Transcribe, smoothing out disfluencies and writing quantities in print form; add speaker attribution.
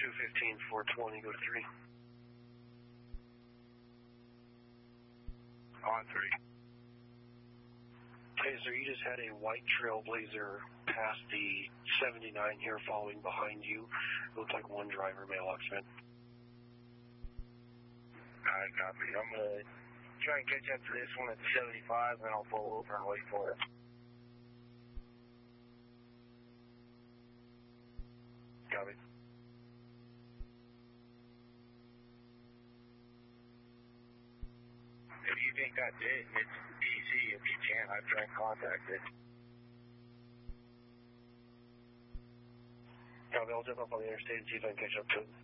Speaker 1: 215, 420, go to 3.
Speaker 2: On 3.
Speaker 1: Okay, sir, you just had a white Trailblazer past the 79 here following behind you. Looks like one driver, male oxman.
Speaker 2: Alright, copy. I'm going to try and catch up to this one at the 75, then I'll pull over and wait for it.
Speaker 1: Copy.
Speaker 2: If you think that's it, and it's DC, if you can, I'd try and contact it.
Speaker 1: Copy, I'll jump up on the interstate and see if I can catch up to it.